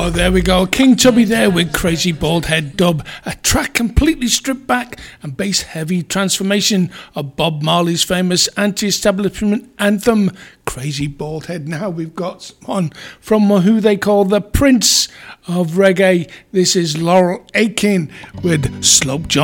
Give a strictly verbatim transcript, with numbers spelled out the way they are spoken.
Oh, there we go. King Tubby there with Crazy Bald Head Dub. A track completely stripped back and bass-heavy transformation of Bob Marley's famous anti-establishment anthem, Crazy Bald Head. Now we've got one from who they call the Prince of Reggae. This is Laurel Aitken with Slope John.